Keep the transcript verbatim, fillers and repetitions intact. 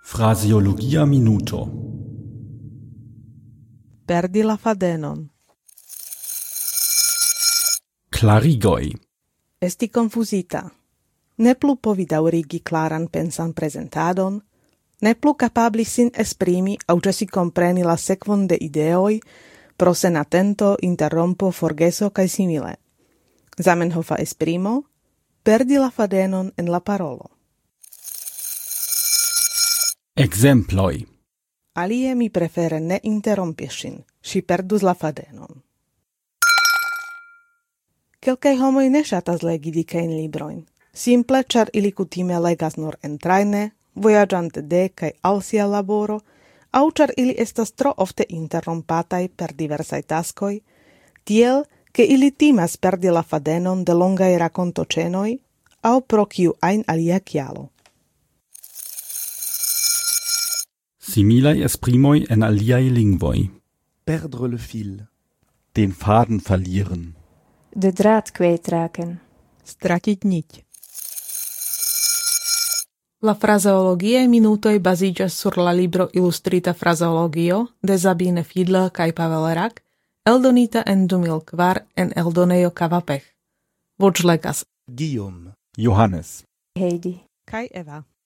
Fraseologia minuto. Perdi la fadenon. Klarigoj. Esti confusita. Ne plu povi daŭrigi klaran pensan prezentadon, ne plu kapabli sin esprimi aŭ ĉesi kompreni la sekvon de ideoj pro senatento, interrompo, forgeso kaj simile. Zamenhofa esprimo: perdi la fadenon en la parolo. Ekzemploj. Alie mi prefere ne interrompi ŝin, ŝi perdus la fadenon. Kelkaj homoj ne ŝatas legi dikajn librojn, simple ĉar ili kutime legas nur entrajne, vojaĝante de kaj al sia laboro, aŭ ĉar ili estas tro ofte interrompataj per diversaj taskoj, tiel ke ili timas perdi la fadenon de longaj rakontoĉenoj aŭ pro kiu ajn alia kialo. Similaj esprimoj en aliaj lingvoj. Perdre le fil. Den Faden verlieren. De draad kwijtraken. Stratiť niť. La frazeologiae minutoj baziĝas sur la libro Ilustrita frazeologio de Sabine Fiedler kaj Pavel Rak, eldonita en du mil kvar en eldonejo Kavapech. Voĉlegas Guillaume. Johannes. Heidi. kaj Eva.